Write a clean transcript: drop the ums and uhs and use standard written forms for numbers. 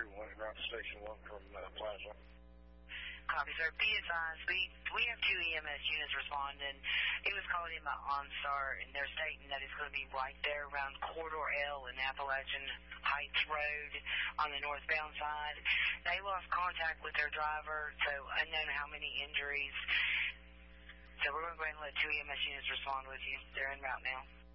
one en route to Station 1 from Plaza. Copy, sir. Be advised, we have 2 EMS units responding. It was called in by OnStar, and they're stating that it's going to be right there around Corridor L and Appalachian Heights Road on the northbound side. They lost contact with their driver, so unknown how many injuries. So we're going to go ahead and let 2 EMS units respond with you. They're en route now.